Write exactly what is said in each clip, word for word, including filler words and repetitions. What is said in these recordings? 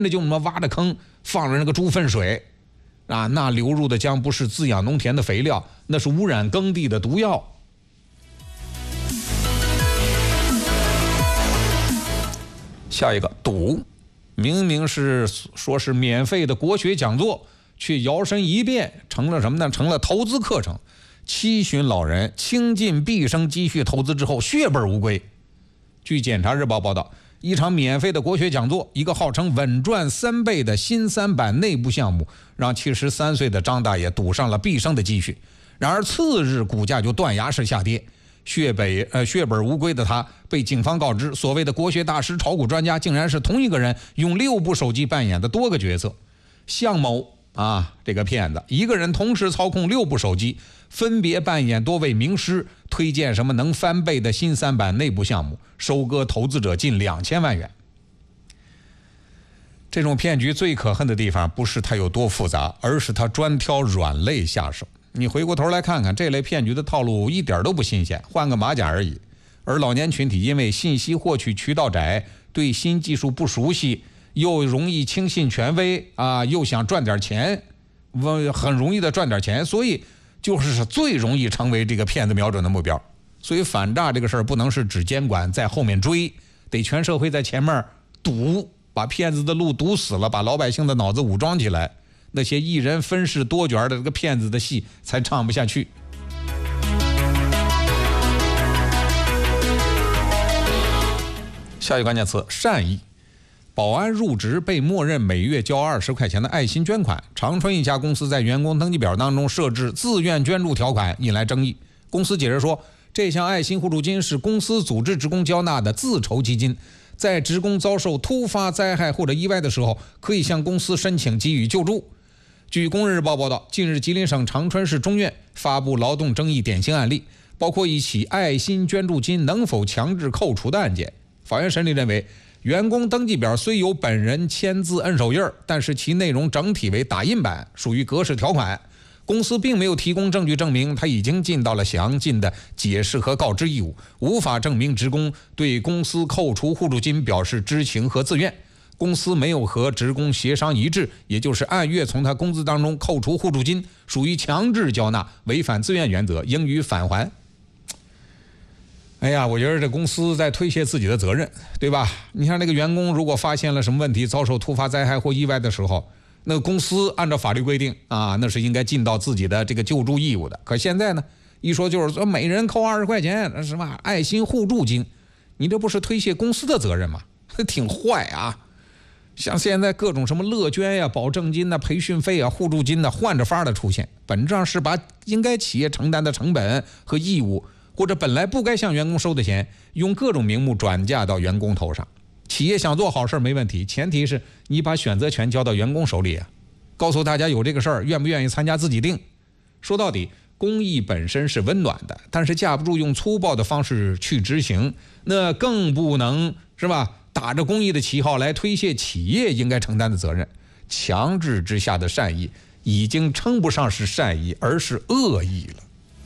那就那么挖着坑，放着那个猪粪水，啊，那流入的将不是滋养农田的肥料，那是污染耕地的毒药。下一个赌，明明是说是免费的国学讲座，却摇身一变成了什么呢？成了投资课程。七旬老人倾尽毕生积蓄投资之后血本无归。据检察日报报道，一场免费的国学讲座，一个号称稳赚三倍的新三板内部项目，让七十三岁的张大爷赌上了毕生的积蓄。然而次日股价就断崖式下跌，血本呃血本无归的他被警方告知，所谓的国学大师、炒股专家竟然是同一个人，用六部手机扮演的多个角色。向某啊，这个骗子一个人同时操控六部手机，分别扮演多位名师，推荐什么能翻倍的新三板内部项目，收割投资者近两千万元。这种骗局最可恨的地方不是它有多复杂，而是它专挑软肋下手。你回过头来看看，这类骗局的套路一点都不新鲜，换个马甲而已。而老年群体因为信息获取渠道窄，对新技术不熟悉，又容易轻信权威啊，又想赚点钱，很容易的赚点钱，所以就是最容易成为这个骗子瞄准的目标。所以反诈这个事儿不能是只监管在后面追，得全社会在前面堵，把骗子的路堵死了，把老百姓的脑子武装起来，那些一人分饰多角的这个骗子的戏才唱不下去。下一个关键词：善意。保安入职被默认每月交二十块钱的爱心捐款，长春一家公司在员工登记表当中设置自愿捐助条款，引来争议。公司解释说，这项爱心互助金是公司组织职工交纳的自筹基金，在职工遭受突发灾害或者意外的时候，可以向公司申请给予救助。据工人日报报道，近日吉林省长春市中院发布劳动争议典型案例，包括一起爱心捐助金能否强制扣除的案件。法院审理认为，员工登记表虽有本人签字摁手印，但是其内容整体为打印版，属于格式条款。公司并没有提供证据证明他已经尽到了详尽的解释和告知义务，无法证明职工对公司扣除互助金表示知情和自愿。公司没有和职工协商一致，也就是按月从他工资当中扣除互助金，属于强制交纳，违反自愿原则，应予返还。哎呀，我觉得这公司在推卸自己的责任，对吧？你看那个员工如果发现了什么问题，遭受突发灾害或意外的时候，那个公司按照法律规定啊，那是应该尽到自己的这个救助义务的。可现在呢，一说就是说每人扣二十块钱，是吧？爱心互助金，你这不是推卸公司的责任吗？挺坏啊！像现在各种什么乐捐呀、保证金呐、培训费啊、互助金呐，换着法的出现，本质上是把应该企业承担的成本和义务，或者本来不该向员工收的钱，用各种名目转嫁到员工头上。企业想做好事没问题，前提是你把选择权交到员工手里啊，告诉大家有这个事儿，愿不愿意参加自己定。说到底，公益本身是温暖的，但是架不住用粗暴的方式去执行，那更不能是吧？打着公益的旗号来推卸企业应该承担的责任，强制之下的善意已经称不上是善意，而是恶意了。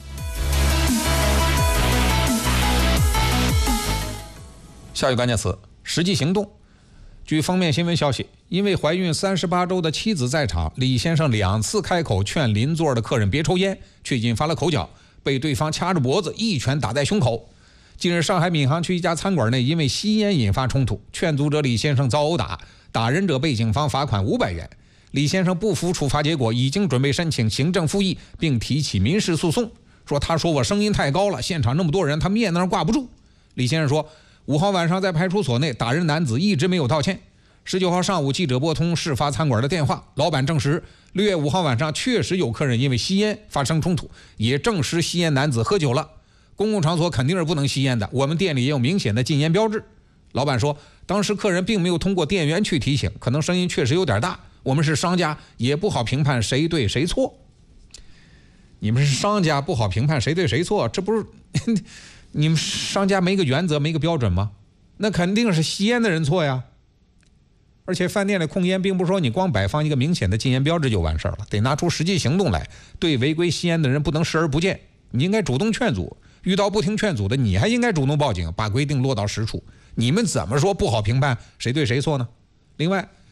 下一个关键词：实际行动。据封面新闻消息，因为怀孕三十八周的妻子在场，李先生两次开口劝邻座的客人别抽烟，却引发了口角，被对方掐着脖子一拳打在胸口。近日，上海闵行区一家餐馆内因为吸烟引发冲突，劝阻者李先生遭殴打，打人者被警方罚款五百元。李先生不服处罚结果，已经准备申请行政复议，并提起民事诉讼，说他说我声音太高了，现场那么多人，他面那儿挂不住。李先生说，五号晚上在派出所内打人男子一直没有道歉。十九号上午，记者拨通事发餐馆的电话，老板证实六月五号晚上确实有客人因为吸烟发生冲突，也证实吸烟男子喝酒了。公共场所肯定是不能吸烟的，我们店里也有明显的禁烟标志。老板说，当时客人并没有通过店员去提醒，可能声音确实有点大，我们是商家，也不好评判谁对谁错。你们是商家，不好评判谁对谁错，这不是你们商家没个原则没个标准吗？那肯定是吸烟的人错呀。而且饭店里控烟并不是说你光摆放一个明显的禁烟标志就完事了，得拿出实际行动来，对违规吸烟的人不能视而不见，你应该主动劝阻，遇到不听劝阻的你还应该主动报警，把规定落到实处。你们怎么说不好评判谁对谁错呢？另外，